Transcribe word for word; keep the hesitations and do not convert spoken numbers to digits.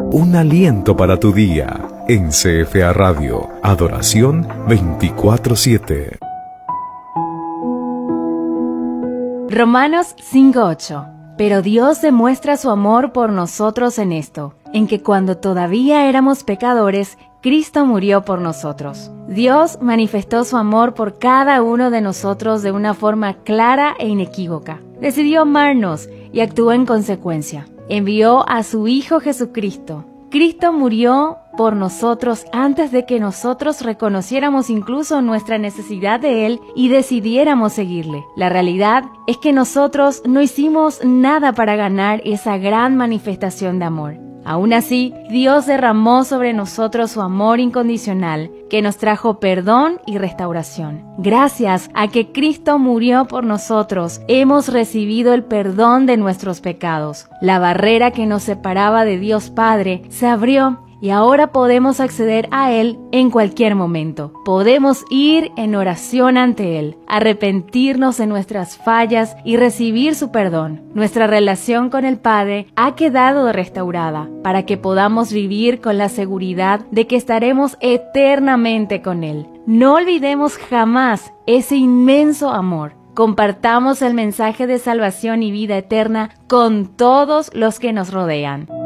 Un aliento para tu día en C F A Radio. Adoración veinticuatro siete. Romanos cinco ocho. Pero Dios demuestra su amor por nosotros en esto, en que cuando todavía éramos pecadores, Cristo murió por nosotros. Dios manifestó su amor por cada uno de nosotros de una forma clara e inequívoca. Decidió amarnos y actuó en consecuencia. Envió a su Hijo Jesucristo. Cristo murió por nosotros antes de que nosotros reconociéramos incluso nuestra necesidad de Él y decidiéramos seguirle. La realidad es que nosotros no hicimos nada para ganar esa gran manifestación de amor. Aún así, Dios derramó sobre nosotros su amor incondicional, que nos trajo perdón y restauración. Gracias a que Cristo murió por nosotros, hemos recibido el perdón de nuestros pecados. La barrera que nos separaba de Dios Padre se abrió y ahora podemos acceder a Él en cualquier momento. Podemos ir en oración ante Él, arrepentirnos de nuestras fallas y recibir su perdón. Nuestra relación con el Padre ha quedado restaurada para que podamos vivir con la seguridad de que estaremos eternamente con Él. No olvidemos jamás ese inmenso amor. Compartamos el mensaje de salvación y vida eterna con todos los que nos rodean.